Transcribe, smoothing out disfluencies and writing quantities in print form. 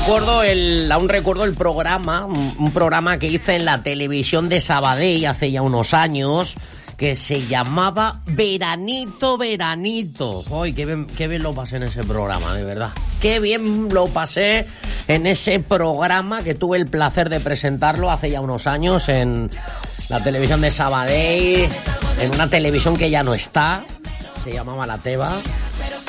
aún recuerdo el programa, un programa que hice en la televisión de Sabadell hace ya unos años, que se llamaba Veranito, Veranito. ¡Ay, qué bien lo pasé en ese programa, de verdad! ¡Qué bien lo pasé en ese programa que tuve el placer de presentarlo hace ya unos años en la televisión de Sabadell, en una televisión que ya no está, se llamaba La Teba.